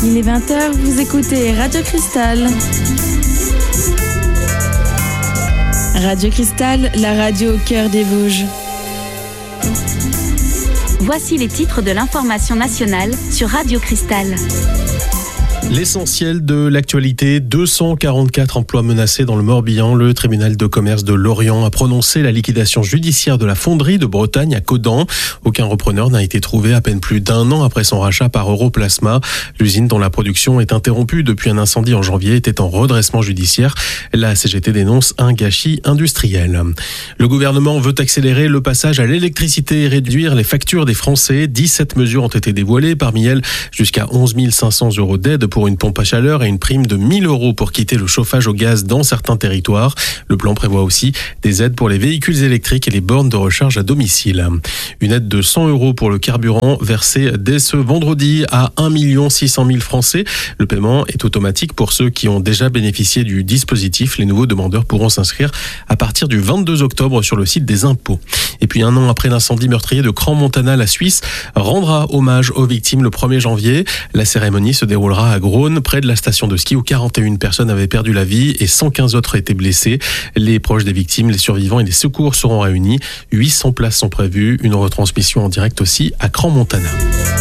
Il est 20h, vous écoutez Radio Cristal. Radio Cristal, la radio au cœur des Vosges. Voici les titres de l'information nationale sur Radio Cristal. L'essentiel de l'actualité, 244 emplois menacés dans le Morbihan. Le tribunal de commerce de Lorient a prononcé la liquidation judiciaire de la fonderie de Bretagne à Caudan. Aucun repreneur n'a été trouvé à peine plus d'un an après son rachat par Europlasma. L'usine dont la production est interrompue depuis un incendie en janvier était en redressement judiciaire. La CGT dénonce un gâchis industriel. Le gouvernement veut accélérer le passage à l'électricité et réduire les factures des Français. 17 mesures ont été dévoilées, parmi elles jusqu'à 11 500 € d'aide pour une pompe à chaleur et une prime de 1 000 € pour quitter le chauffage au gaz dans certains territoires. Le plan prévoit aussi des aides pour les véhicules électriques et les bornes de recharge à domicile. Une aide de 100 € pour le carburant versée dès ce vendredi à 1 600 000 Français. Le paiement est automatique pour ceux qui ont déjà bénéficié du dispositif. Les nouveaux demandeurs pourront s'inscrire à partir du 22 octobre sur le site des impôts. Et puis un an après l'incendie meurtrier de Crans-Montana, la Suisse rendra hommage aux victimes le 1er janvier. La cérémonie se déroulera à Grosne, près de la station de ski où 41 personnes avaient perdu la vie et 115 autres étaient blessées. Les proches des victimes, les survivants et les secours seront réunis. 800 places sont prévues. Une retransmission en direct aussi à Crans-Montana.